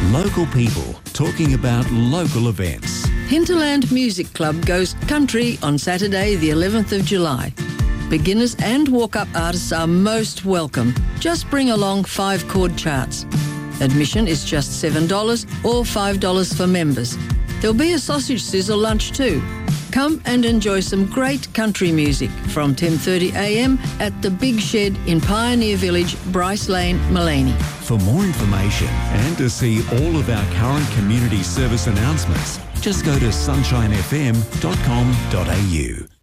Local people talking about local events. Hinterland Music Club goes country on Saturday the 11th of July. Beginners and walk-up artists are most welcome. Just bring along 5-chord charts. Admission is just $7 or $5 for members. There'll be a sausage sizzle lunch too. Come and enjoy some great country music from 10:30am at the Big Shed in Pioneer Village, Bryce Lane, Maleny. For more information and to see all of our current community service announcements, just go to sunshinefm.com.au.